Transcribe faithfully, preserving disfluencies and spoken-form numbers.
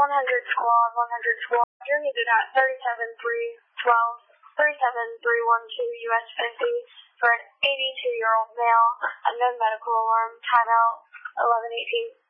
one hundred squad, one hundred squad. You're needed at thirty-seven three twelve, thirty-seven three twelve U S fifty for an eighty-two-year-old male. Unknown medical alarm. Timeout eleven eighteen.